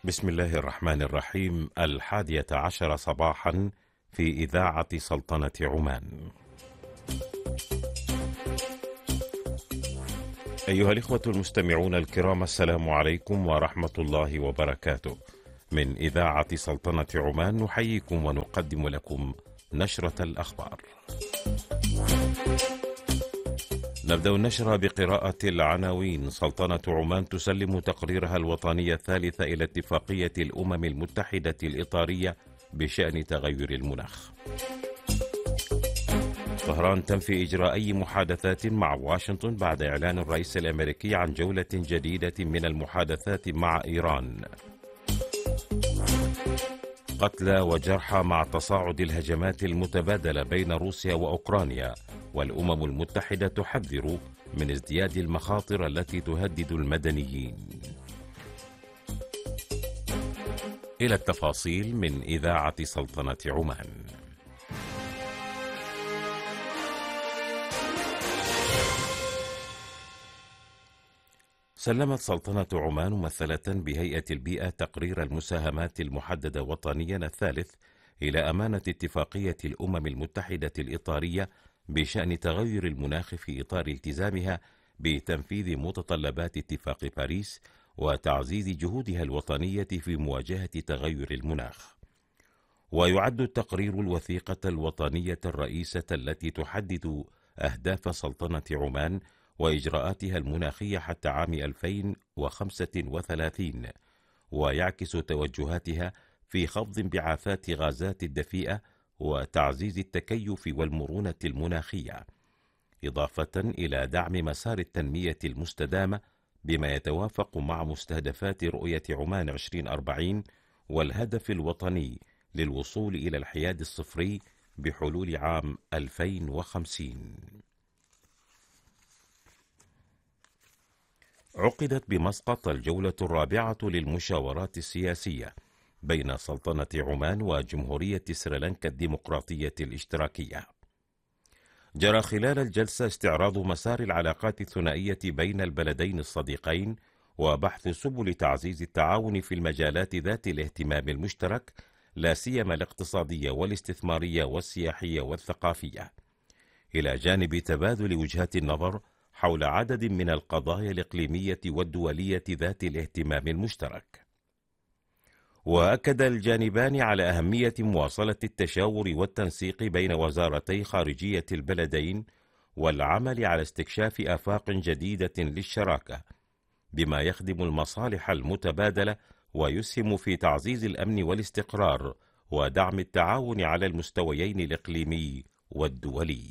بسم الله الرحمن الرحيم. 11 صباحا في إذاعة سلطنة عمان. أيها الإخوة المستمعون الكرام، السلام عليكم ورحمة الله وبركاته. من إذاعة سلطنة عمان نحييكم ونقدم لكم نشرة الأخبار. نبدأ النشرة بقراءة العناوين. سلطنة عمان تسلم تقريرها الوطني الثالث إلى اتفاقية الأمم المتحدة الإطارية بشأن تغير المناخ. طهران تنفي إجراء أي محادثات مع واشنطن بعد إعلان الرئيس الأمريكي عن جولة جديدة من المحادثات مع إيران. قتلى وجرحى مع تصاعد الهجمات المتبادلة بين روسيا وأوكرانيا، والأمم المتحدة تحذر من ازدياد المخاطر التي تهدد المدنيين. إلى التفاصيل من إذاعة سلطنة عمان. سلمت سلطنة عمان ممثلة بهيئة البيئة تقرير المساهمات المحددة وطنيا الثالث إلى أمانة اتفاقية الأمم المتحدة الإطارية بشأن تغير المناخ في إطار التزامها بتنفيذ متطلبات اتفاق باريس وتعزيز جهودها الوطنية في مواجهة تغير المناخ. ويعد التقرير الوثيقة الوطنية الرئيسة التي تحدد أهداف سلطنة عمان وإجراءاتها المناخية حتى عام 2035، ويعكس توجهاتها في خفض انبعاثات غازات الدفيئة وتعزيز التكيف والمرونة المناخية، إضافة إلى دعم مسار التنمية المستدامة بما يتوافق مع مستهدفات رؤية عمان 2040 والهدف الوطني للوصول إلى الحياد الصفري بحلول عام 2050. عقدت بمسقط الجولة الرابعة للمشاورات السياسية بين سلطنة عمان وجمهورية سريلانكا الديمقراطية الاشتراكية. جرى خلال الجلسة استعراض مسار العلاقات الثنائية بين البلدين الصديقين وبحث سبل تعزيز التعاون في المجالات ذات الاهتمام المشترك، لا سيما الاقتصادية والاستثمارية والسياحية والثقافية، إلى جانب تبادل وجهات النظر حول عدد من القضايا الإقليمية والدولية ذات الاهتمام المشترك. وأكد الجانبان على أهمية مواصلة التشاور والتنسيق بين وزارتي خارجية البلدين والعمل على استكشاف آفاق جديدة للشراكة بما يخدم المصالح المتبادلة ويسهم في تعزيز الأمن والاستقرار ودعم التعاون على المستويين الإقليمي والدولي.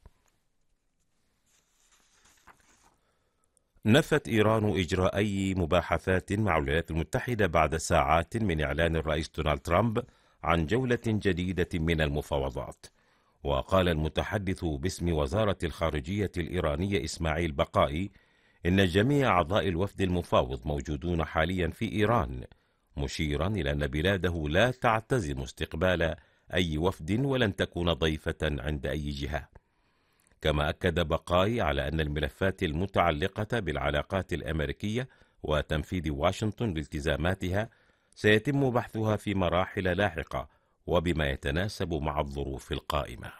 نفت إيران إجراء أي مباحثات مع الولايات المتحدة بعد ساعات من إعلان الرئيس دونالد ترامب عن جولة جديدة من المفاوضات. وقال المتحدث باسم وزارة الخارجية الإيرانية إسماعيل بقائي إن جميع أعضاء الوفد المفاوض موجودون حاليا في إيران، مشيرا إلى أن بلاده لا تعتزم استقبال أي وفد ولن تكون ضيفة عند أي جهة. كما أكد بقائي على أن الملفات المتعلقة بالعلاقات الأمريكية وتنفيذ واشنطن لالتزاماتها سيتم بحثها في مراحل لاحقة وبما يتناسب مع الظروف القائمة.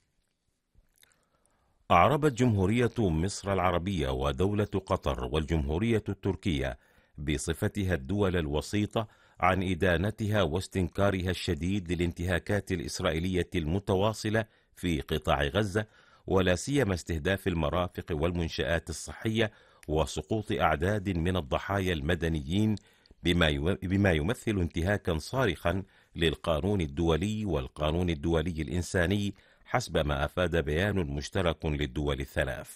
أعربت جمهورية مصر العربية ودولة قطر والجمهورية التركية بصفتها الدول الوسيطة عن إدانتها واستنكارها الشديد للانتهاكات الإسرائيلية المتواصلة في قطاع غزة، ولا سيما استهداف المرافق والمنشآت الصحية وسقوط أعداد من الضحايا المدنيين بما يمثل انتهاكا صارخا للقانون الدولي والقانون الدولي الإنساني حسب ما أفاد بيان مشترك للدول الثلاث.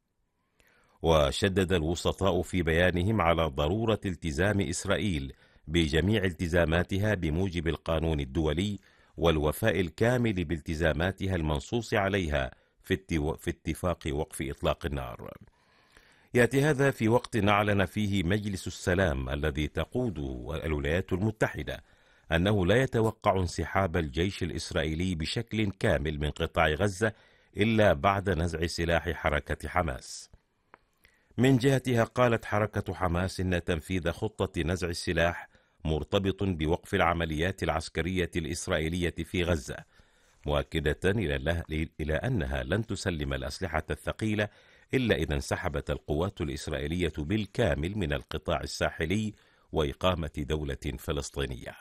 وشدد الوسطاء في بيانهم على ضرورة التزام إسرائيل بجميع التزاماتها بموجب القانون الدولي والوفاء الكامل بالتزاماتها المنصوص عليها في اتفاق وقف إطلاق النار. يأتي هذا في وقت أعلن فيه مجلس السلام الذي تقوده الولايات المتحدة أنه لا يتوقع انسحاب الجيش الإسرائيلي بشكل كامل من قطاع غزة إلا بعد نزع سلاح حركة حماس. من جهتها قالت حركة حماس إن تنفيذ خطة نزع السلاح مرتبط بوقف العمليات العسكرية الإسرائيلية في غزة، مؤكدة إلى أنها لن تسلم الأسلحة الثقيلة إلا إذا انسحبت القوات الإسرائيلية بالكامل من القطاع الساحلي وإقامة دولة فلسطينية.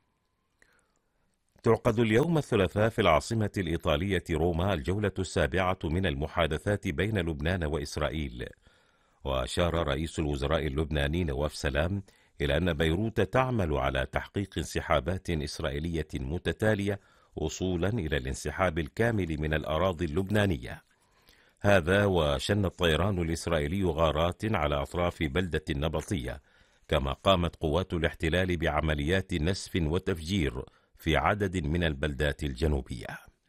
تعقد اليوم الثلاثاء في العاصمة الإيطالية روما الجولة السابعة من المحادثات بين لبنان وإسرائيل. وأشار رئيس الوزراء اللبناني نواف سلام إلى أن بيروت تعمل على تحقيق انسحابات إسرائيلية متتالية وصولا إلى الانسحاب الكامل من الأراضي اللبنانية. هذا وشن الطيران الإسرائيلي غارات على أطراف بلدة النبطية، كما قامت قوات الاحتلال بعمليات نسف وتفجير في عدد من البلدات الجنوبية.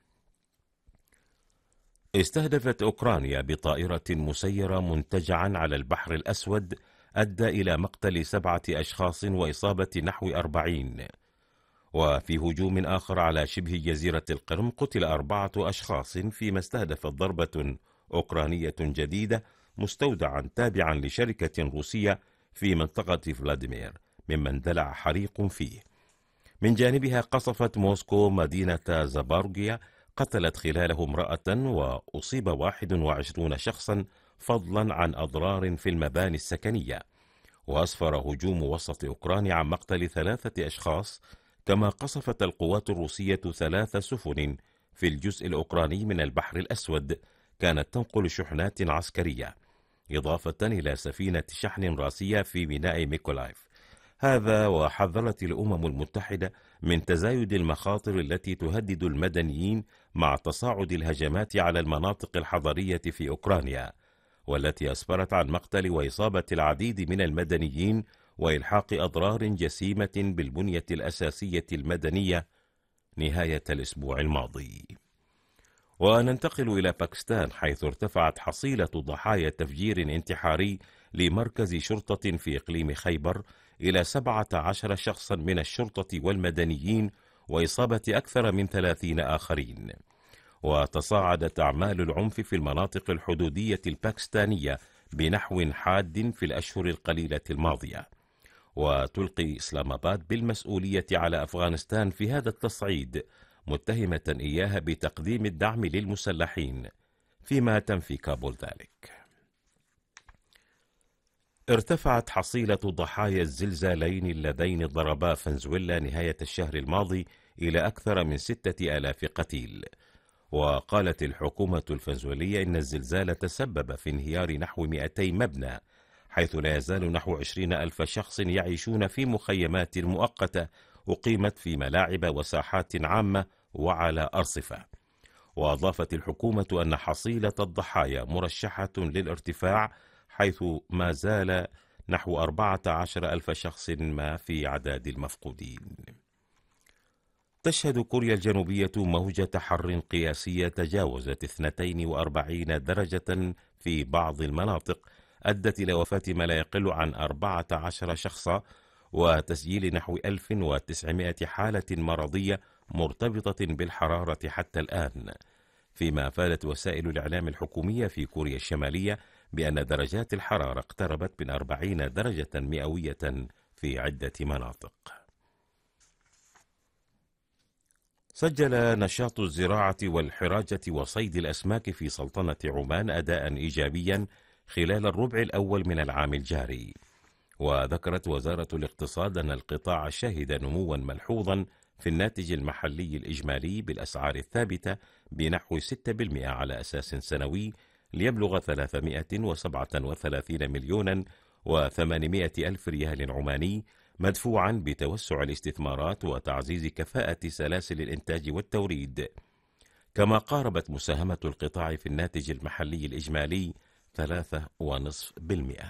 استهدفت أوكرانيا بطائرة مسيرة منتجعا على البحر الأسود أدى إلى مقتل 7 أشخاص وإصابة نحو 40. وفي هجوم آخر على شبه جزيرة القرم قتل 4 أشخاص فيما استهدفت ضربة أوكرانية جديدة مستودعا تابعا لشركة روسية في منطقة فلاديمير مما اندلع حريق فيه. من جانبها قصفت موسكو مدينة زاباروجيا قتلت خلاله امرأة وأصيب 21 شخصا فضلا عن أضرار في المباني السكنية. وأسفر هجوم وسط أوكرانيا عن مقتل 3 أشخاص، كما قصفت القوات الروسية 3 سفن في الجزء الأوكراني من البحر الأسود كانت تنقل شحنات عسكرية، إضافة إلى سفينة شحن راسية في ميناء ميكولايف. هذا وحذرت الأمم المتحدة من تزايد المخاطر التي تهدد المدنيين مع تصاعد الهجمات على المناطق الحضرية في أوكرانيا، والتي أسفرت عن مقتل وإصابة العديد من المدنيين وإلحاق أضرار جسيمة بالبنية الأساسية المدنية نهاية الأسبوع الماضي. وننتقل إلى باكستان، حيث ارتفعت حصيلة ضحايا تفجير انتحاري لمركز شرطة في إقليم خيبر إلى 17 شخصا من الشرطة والمدنيين وإصابة أكثر من 30 آخرين. وتصاعدت أعمال العنف في المناطق الحدودية الباكستانية بنحو حاد في الأشهر القليلة الماضية، وتلقي إسلام آباد بالمسؤولية على أفغانستان في هذا التصعيد، متهمة إياها بتقديم الدعم للمسلحين، فيما تنفي كابول ذلك. ارتفعت حصيلة ضحايا الزلزالين اللذين ضربا فنزويلا نهاية الشهر الماضي إلى أكثر من 6000 قتيل. وقالت الحكومة الفنزويلية إن الزلزال تسبب في انهيار نحو 200 مبنى، حيث لا يزال نحو 20,000 شخص يعيشون في مخيمات مؤقتة أقيمت في ملاعب وساحات عامة وعلى أرصفة. وأضافت الحكومة أن حصيلة الضحايا مرشحة للارتفاع، حيث ما زال نحو 14,000 شخص ما في عداد المفقودين. تشهد كوريا الجنوبية موجة حر قياسية تجاوزت 42 درجة في بعض المناطق، أدت إلى وفاة ما لا يقل عن 14 شخصا وتسجيل نحو 1900 حالة مرضية مرتبطة بالحرارة حتى الآن، فيما أفادت وسائل الإعلام الحكومية في كوريا الشمالية بأن درجات الحرارة اقتربت من 40 درجة مئوية في عدة مناطق. سجل نشاط الزراعة والحراجة وصيد الأسماك في سلطنة عمان أداء إيجابيا خلال الربع الأول من العام الجاري. وذكرت وزارة الاقتصاد أن القطاع شهد نموا ملحوظا في الناتج المحلي الإجمالي بالأسعار الثابتة بنحو 6% على أساس سنوي، ليبلغ 337 مليون و800 ألف ريال عماني، مدفوعا بتوسع الاستثمارات وتعزيز كفاءة سلاسل الإنتاج والتوريد. كما قاربت مساهمة القطاع في الناتج المحلي الإجمالي 3.5%.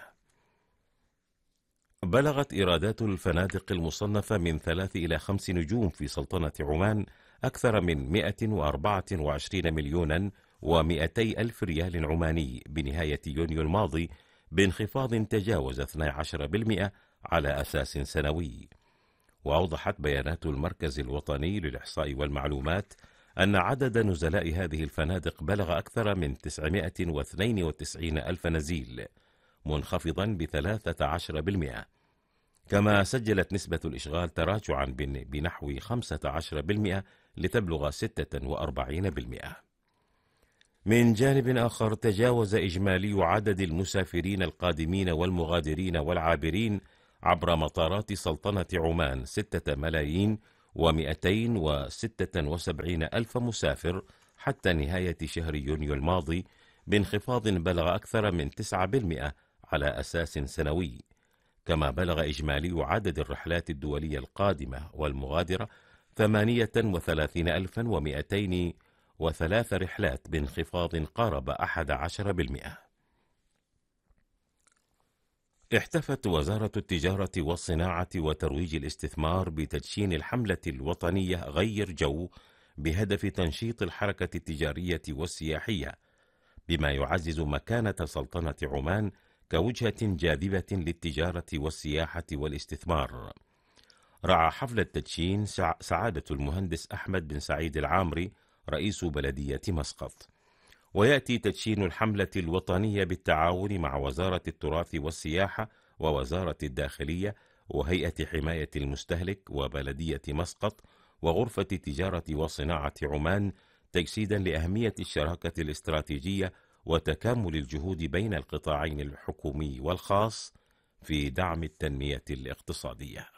بلغت إيرادات الفنادق المصنفة من 3 إلى 5 نجوم في سلطنة عمان أكثر من 124 مليون و200 ألف ريال عماني بنهاية يونيو الماضي، بانخفاض تجاوز 12% على أساس سنوي. وأوضحت بيانات المركز الوطني للإحصاء والمعلومات أن عدد نزلاء هذه الفنادق بلغ أكثر من 992 ألف نزيل، منخفضا ب13%. كما سجلت نسبة الإشغال تراجعا بنحو 15% لتبلغ 46%. من جانب آخر، تجاوز إجمالي عدد المسافرين القادمين والمغادرين والعابرين عبر مطارات سلطنة عمان 6,276,000 مسافر حتى نهاية شهر يونيو الماضي، بانخفاض بلغ أكثر من 9% على أساس سنوي. كما بلغ إجمالي عدد الرحلات الدولية القادمة والمغادرة 38,203 رحلات، بانخفاض قارب 11%. احتفت وزارة التجارة والصناعة وترويج الاستثمار بتدشين الحملة الوطنية غير جو بهدف تنشيط الحركة التجارية والسياحية، بما يعزز مكانة سلطنة عمان كوجهة جاذبة للتجارة والسياحة والاستثمار. رعى حفل التدشين سعادة المهندس أحمد بن سعيد العامري رئيس بلدية مسقط. ويأتي تدشين الحملة الوطنية بالتعاون مع وزارة التراث والسياحة ووزارة الداخلية وهيئة حماية المستهلك وبلدية مسقط وغرفة تجارة وصناعة عمان، تجسيدا لأهمية الشراكة الاستراتيجية وتكامل الجهود بين القطاعين الحكومي والخاص في دعم التنمية الاقتصادية.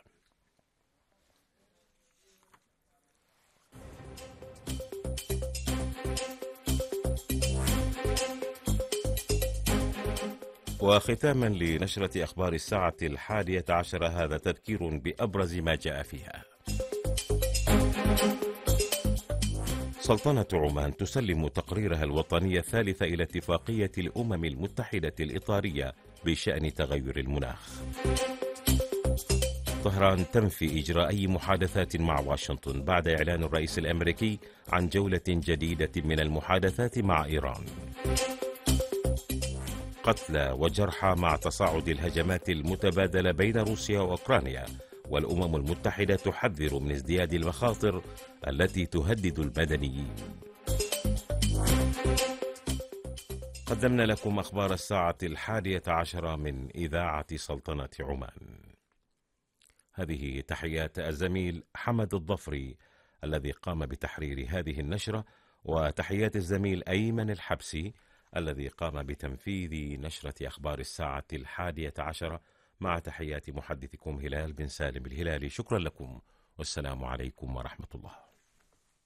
وختاما لنشرة أخبار الساعة 11، هذا تذكير بأبرز ما جاء فيها. سلطنة عمان تسلم تقريرها الوطني الثالث إلى اتفاقية الأمم المتحدة الإطارية بشأن تغير المناخ. طهران تنفي إجراء أي محادثات مع واشنطن بعد إعلان الرئيس الأمريكي عن جولة جديدة من المحادثات مع إيران. قتلى وجرحى مع تصاعد الهجمات المتبادلة بين روسيا وأوكرانيا، والأمم المتحدة تحذر من ازدياد المخاطر التي تهدد المدنيين. قدمنا لكم أخبار الساعة 11 من إذاعة سلطنة عمان. هذه تحيات الزميل حمد الضفري الذي قام بتحرير هذه النشرة، وتحيات الزميل أيمن الحبسي الذي قام بتنفيذ نشرة أخبار الساعة 11، مع تحيات محدثكم هلال بن سالم الهلالي. شكرا لكم، والسلام عليكم ورحمة الله.